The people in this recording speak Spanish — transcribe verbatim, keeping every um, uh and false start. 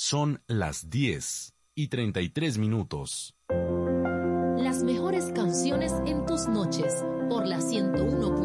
Son las diez y treinta y tres minutos. Las mejores canciones en tus noches por la ciento uno punto